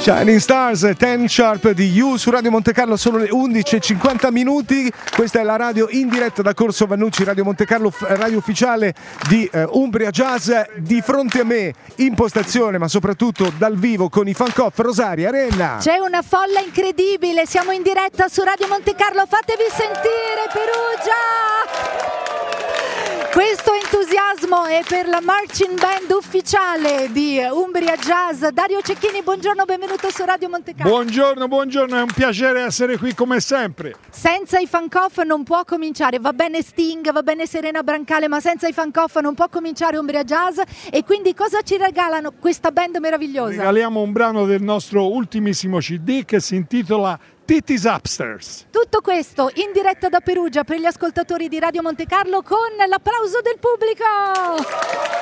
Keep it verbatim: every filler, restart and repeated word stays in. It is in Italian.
Shining Stars, ten Sharp di You su Radio Monte Carlo, sono le undici e cinquanta minuti. Questa è la radio in diretta da Corso Vannucci, Radio Monte Carlo, radio ufficiale di uh, Umbria Jazz. Di fronte a me, in postazione, ma soprattutto dal vivo con i Fancoff, Rosaria Renna. C'è una folla incredibile, siamo in diretta su Radio Monte Carlo, fatevi sentire, Perugia! Questo entusiasmo è per la marching band ufficiale di Umbria Jazz. Dario Cecchini, buongiorno, benvenuto su Radio Monte Carlo. Buongiorno, buongiorno, è un piacere essere qui come sempre. Senza i Fancoff non può cominciare, va bene Sting, va bene Serena Brancale, ma senza i Fancoff non può cominciare Umbria Jazz. E quindi cosa ci regalano questa band meravigliosa? Regaliamo un brano del nostro ultimissimo C D che si intitola Titties Upstairs. Tutto questo in diretta da Perugia per gli ascoltatori di Radio Monte Carlo con l'applauso del pubblico.